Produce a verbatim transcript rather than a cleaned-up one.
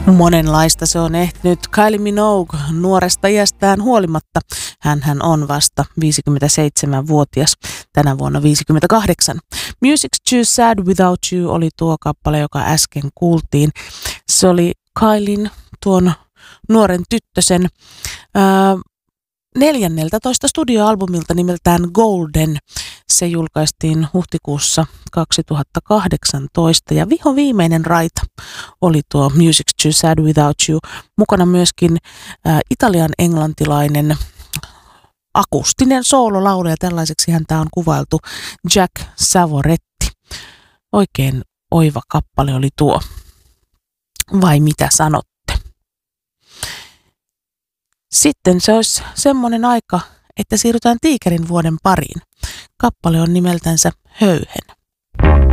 Monenlaista se on ehtinyt Kylie Minogue nuoresta iästään huolimatta. Hänhän on vasta viisikymmentäseitsemänvuotias, tänä vuonna viisikymmentäkahdeksan. Music's Too Sad Without You oli tuo kappale, joka äsken kuultiin. Se oli Kylien, tuon nuoren tyttösen, ää, neljänneltätoista studioalbumilta nimeltään Golden. Se julkaistiin huhtikuussa kaksituhattakahdeksantoista ja viho viimeinen raita oli tuo Music's Too Sad Without You. Mukana myöskin ä, italian englantilainen akustinen soololaulaja, tällaiseksi häntä on kuvailtu, Jack Savoretti. Oikein oiva kappale oli tuo. Vai mitä sanotte? Sitten se olisi semmoinen aika, että siirrytään Tiikerin vuoden pariin. Kappale on nimeltänsä Höyhen.